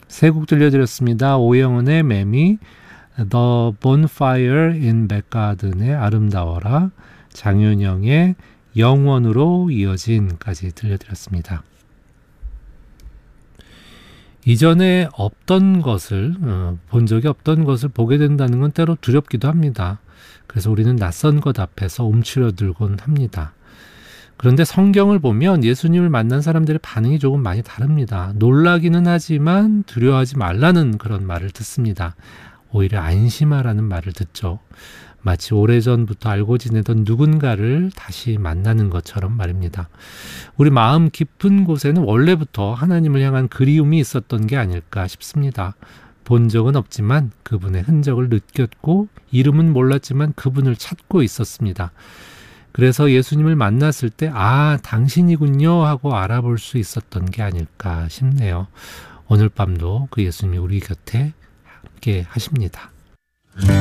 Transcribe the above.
세 곡 들려드렸습니다. 오영은의 매미, The Bonfire in Backgarden의 아름다워라, 장윤영의 영원으로 이어진까지 들려드렸습니다. 이전에 없던 것을, 본 적이 없던 것을 보게 된다는 건 때로 두렵기도 합니다. 그래서 우리는 낯선 것 앞에서 움츠러들곤 합니다. 그런데 성경을 보면 예수님을 만난 사람들의 반응이 조금 많이 다릅니다. 놀라기는 하지만 두려워하지 말라는 그런 말을 듣습니다. 오히려 안심하라는 말을 듣죠. 마치 오래전부터 알고 지내던 누군가를 다시 만나는 것처럼 말입니다. 우리 마음 깊은 곳에는 원래부터 하나님을 향한 그리움이 있었던 게 아닐까 싶습니다. 본 적은 없지만 그분의 흔적을 느꼈고 이름은 몰랐지만 그분을 찾고 있었습니다. 그래서 예수님을 만났을 때 당신이군요 하고 알아볼 수 있었던 게 아닐까 싶네요. 오늘 밤도 그 예수님이 우리 곁에 함께 하십니다.